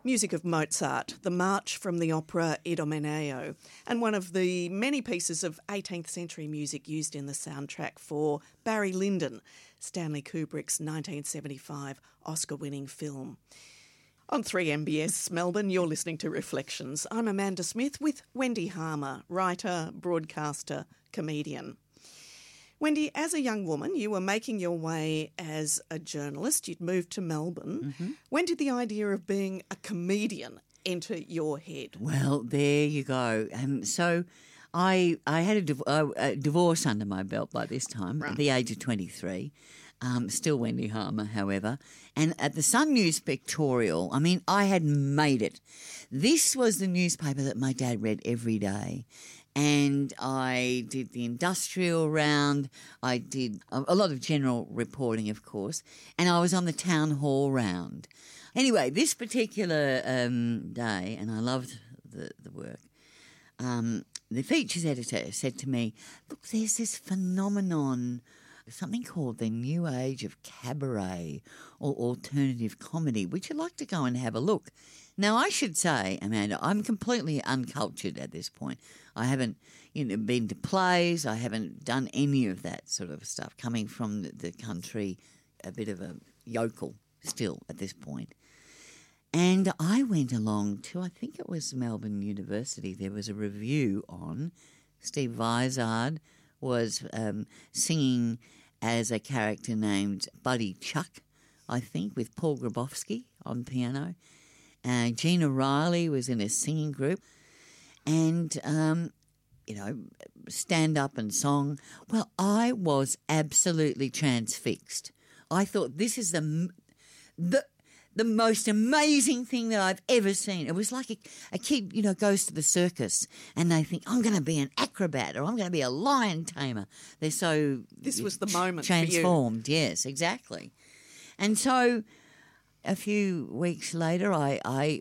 Music of Mozart, the March from the opera Idomeneo, and one of the many pieces of 18th century music used in the soundtrack for Barry Lyndon, Stanley Kubrick's 1975 Oscar-winning film. On 3MBS Melbourne, you're listening to Reflections. I'm Amanda Smith with Wendy Harmer, writer, broadcaster, comedian. Wendy, as a young woman, you were making your way as a journalist. You'd moved to Melbourne. Mm-hmm. When did the idea of being a comedian enter your head? Well, there you go. So I had a divorce under my belt by this time, right, at the age of 23. Still Wendy Harmer, however. And at the Sun News Pictorial, I had made it. This was the newspaper that my dad read every day. And I did the industrial round. I did a lot of general reporting, of course. And I was on the town hall round. Anyway, this particular day, and I loved the work, the features editor said to me, look, there's this phenomenon, something called the New Age of Cabaret or alternative comedy. Would you like to go and have a look? Now, I should say, Amanda, I'm completely uncultured at this point. I haven't been to plays. I haven't done any of that sort of stuff, coming from the country, a bit of a yokel still at this point. And I went along to, I think it was Melbourne University. There was a review on. Steve Vizard was singing as a character named Buddy Chuck, I think, with Paul Grabowski on piano. Gina Riley was in a singing group and, stand up and song. Well, I was absolutely transfixed. I thought this is the most amazing thing that I've ever seen. It was like a kid, goes to the circus and they think, I'm going to be an acrobat or I'm going to be a lion tamer. They're so... This was the moment transformed, for you. Yes, exactly. And so a few weeks later, I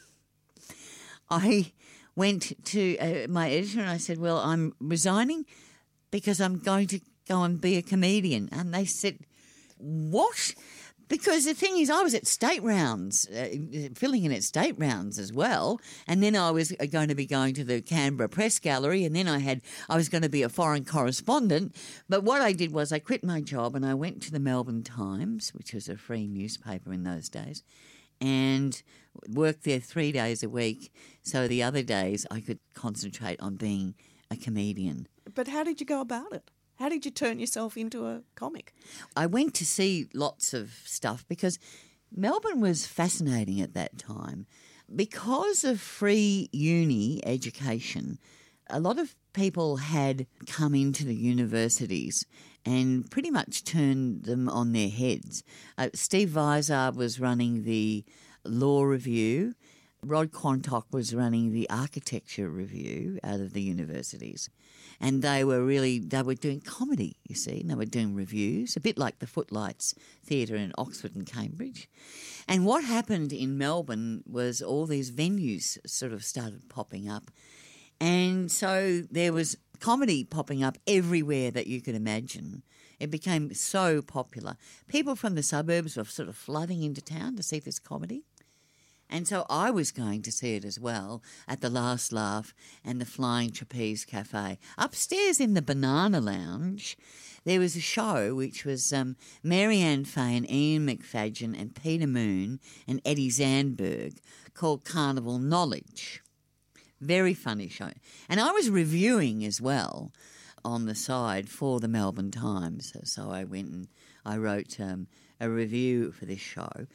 went to my editor and I said, well, I'm resigning because I'm going to go and be a comedian. And they said, what? Because the thing is, I was at state rounds, filling in at state rounds as well, and then I was going to be going to the Canberra Press Gallery, and then I was going to be a foreign correspondent. But what I did was I quit my job and I went to the Melbourne Times, which was a free newspaper in those days, and worked there 3 days a week. So the other days I could concentrate on being a comedian. But how did you go about it? How did you turn yourself into a comic? I went to see lots of stuff because Melbourne was fascinating at that time. Because of free uni education, a lot of people had come into the universities and pretty much turned them on their heads. Steve Vizard was running the Law Review. Rod Quantock was running the Architecture Review out of the universities. And they were doing comedy, you see, and they were doing reviews, a bit like the Footlights Theatre in Oxford and Cambridge. And what happened in Melbourne was all these venues sort of started popping up. And so there was comedy popping up everywhere that you could imagine. It became so popular. People from the suburbs were sort of flooding into town to see this comedy. And so I was going to see it as well at the Last Laugh and the Flying Trapeze Cafe. Upstairs in the Banana Lounge, there was a show which was Marianne Fay and Ian McFadden and Peter Moon and Eddie Zandberg called Carnival Knowledge. Very funny show. And I was reviewing as well on the side for the Melbourne Times. So I went and I wrote a review for this show.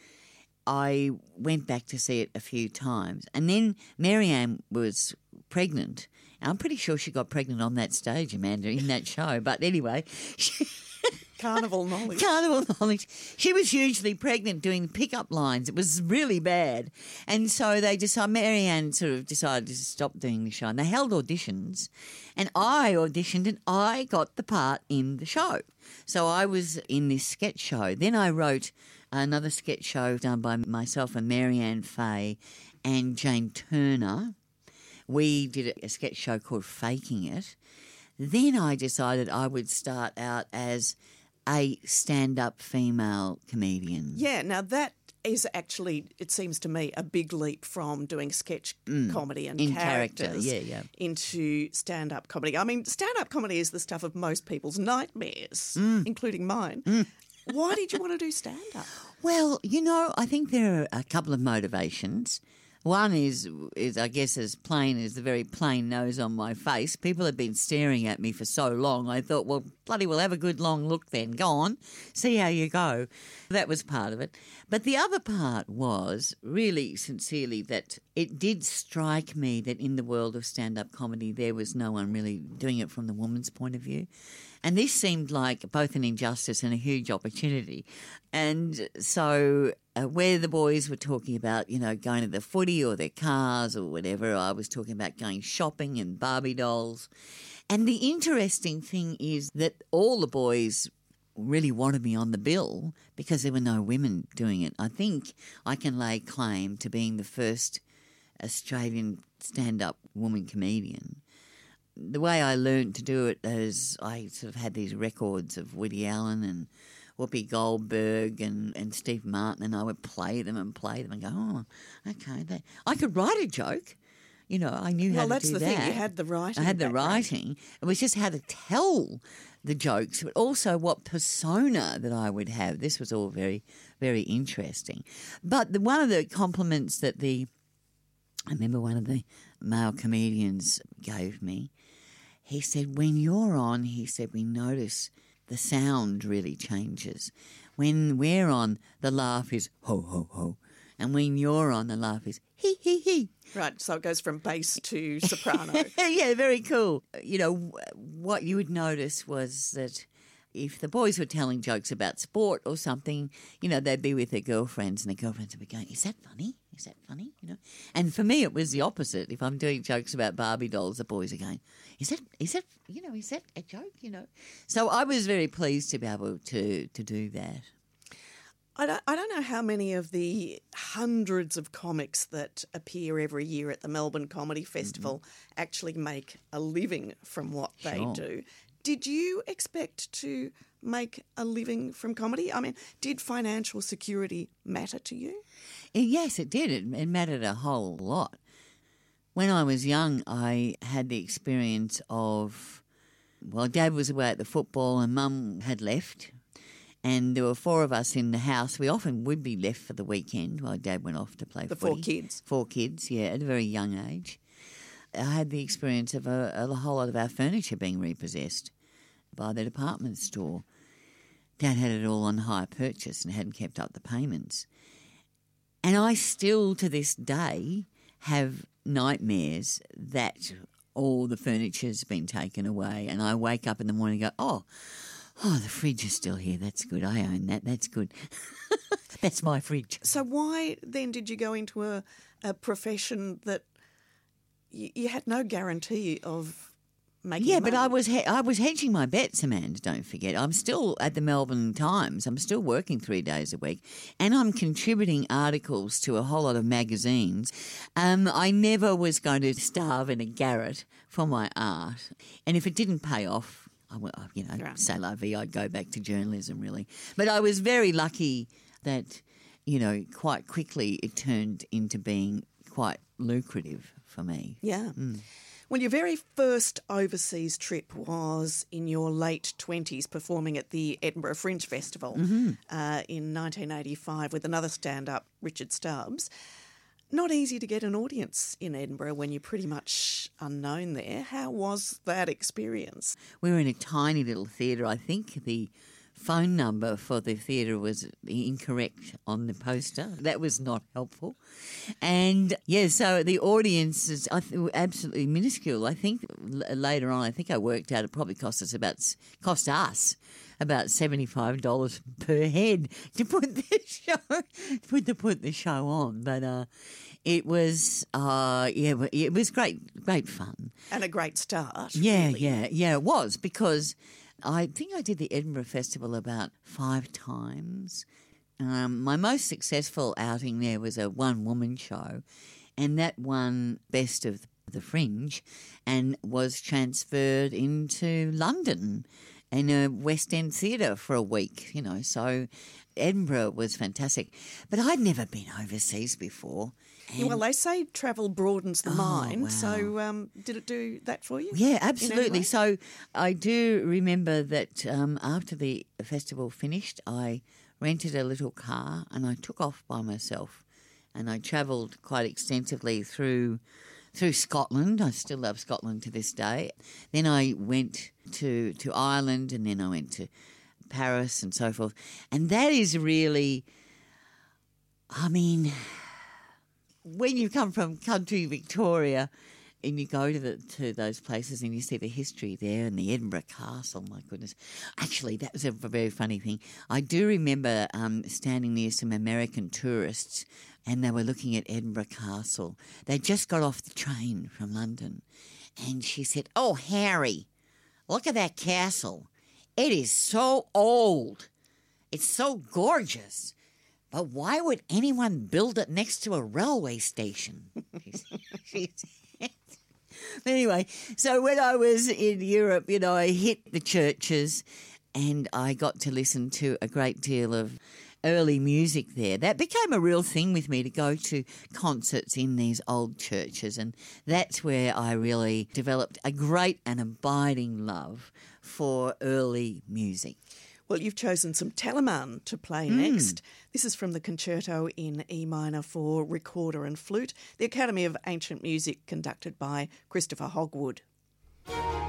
I went back to see it a few times. And then Marianne was pregnant. And I'm pretty sure she got pregnant on that stage, Amanda, in that show. But anyway... Carnival Knowledge. Carnival Knowledge. She was hugely pregnant doing pickup lines. It was really bad. And so Marianne sort of decided to stop doing the show. And they held auditions. And I auditioned and I got the part in the show. So I was in this sketch show. Then I wrote another sketch show done by myself and Marianne Fay and Jane Turner. We did a sketch show called Faking It. Then I decided I would start out as a stand-up female comedian. Yeah, now that is actually, it seems to me, a big leap from doing sketch comedy and in characters character, into stand-up comedy. I mean, stand-up comedy is the stuff of most people's nightmares, including mine. Why did you want to do stand-up? Well, I think there are a couple of motivations. One is I guess as plain as the very plain nose on my face. People have been staring at me for so long. I thought, well, bloody well, have a good long look then. Go on, see how you go. That was part of it. But the other part was really sincerely that it did strike me that in the world of stand-up comedy there was no one really doing it from the woman's point of view. And this seemed like both an injustice and a huge opportunity. And so where the boys were talking about, going to the footy or their cars or whatever, I was talking about going shopping and Barbie dolls. And the interesting thing is that all the boys really wanted me on the bill because there were no women doing it. I think I can lay claim to being the first Australian stand-up woman comedian. The way I learned to do it is I sort of had these records of Woody Allen and Whoopi Goldberg and Steve Martin, and I would play them and go, oh, okay. I could write a joke. I knew how to do that. Well, that's the thing. You had the writing. I had the background. writing. It was just how to tell the jokes, but also what persona that I would have. This was all very, very interesting. But one of the compliments that I remember one of the male comedians gave me, he said, when you're on, he said, we notice the sound really changes. When we're on, the laugh is ho, ho, ho. And when you're on, the laugh is he, he, he. Right, so it goes from bass to soprano. Yeah, very cool. What you would notice was that if the boys were telling jokes about sport or something, they'd be with their girlfriends and their girlfriends would be going, is that funny? Is that funny? And for me, it was the opposite. If I'm doing jokes about Barbie dolls, the boys are going, is that a joke? So I was very pleased to be able to do that. I don't know how many of the hundreds of comics that appear every year at the Melbourne Comedy Festival actually make a living from what they do. Did you expect to make a living from comedy? I mean, did financial security matter to you? Yes, it did. It mattered a whole lot. When I was young, I had the experience of, Dad was away at the football and Mum had left. And there were 4 of us in the house. We often would be left for the weekend while Dad went off to play footy. 4 kids? 4 kids, yeah, at a very young age. I had the experience of a whole lot of our furniture being repossessed by the department store. Dad had it all on hire purchase and hadn't kept up the payments. And I still, to this day, have nightmares that all the furniture's been taken away. And I wake up in the morning and go, Oh, the fridge is still here. That's good. I own that. That's good. That's my fridge. So why then did you go into a profession that you had no guarantee of making money? But I was hedging my bets, Amanda, don't forget. I'm still at the Melbourne Times. I'm still working 3 days a week and I'm contributing articles to a whole lot of magazines. I never was going to starve in a garret for my art. And if it didn't pay off, c'est la vie, I'd go back to journalism, really. But I was very lucky that, quite quickly it turned into being quite lucrative for me. Yeah. Well, your very first overseas trip was in your late 20s, performing at the Edinburgh Fringe Festival in 1985 with another stand-up, Richard Stubbs. Not easy to get an audience in Edinburgh when you're pretty much unknown there. How was that experience? We were in a tiny little theatre. I think the phone number for the theatre was incorrect on the poster. That was not helpful. And, so the audience is absolutely minuscule. I think later on, I worked out it probably cost us about $75 per head to put the show on. But it was it was great fun and a great start. Really. It was, because I think I did the Edinburgh Festival about 5 times. My most successful outing there was a one-woman show, and that won Best of the Fringe and was transferred into London in a West End theatre for a week, So Edinburgh was fantastic. But I'd never been overseas before. Yeah, well, they say travel broadens the mind. wow. So did it do that for you? Yeah, in any absolutely. way? So I do remember that after the festival finished, I rented a little car and I took off by myself, and I travelled quite extensively through Scotland. I still love Scotland to this day. Then I went to Ireland, and then I went to Paris and so forth. And that is really, I mean, when you come from country Victoria and you go to those places and you see the history there and the Edinburgh Castle, my goodness. Actually, that was a very funny thing. I do remember standing near some American tourists, and they were looking at Edinburgh Castle. They just got off the train from London, and she said, "Oh, Harry, look at that castle. It is so old. It's so gorgeous. But why would anyone build it next to a railway station?" She said. Anyway, so when I was in Europe, I hit the churches and I got to listen to a great deal of early music there. That became a real thing with me, to go to concerts in these old churches, and that's where I really developed a great and abiding love for early music. Well, you've chosen some Telemann to play next. This is from the Concerto in E minor for recorder and flute, the Academy of Ancient Music, conducted by Christopher Hogwood.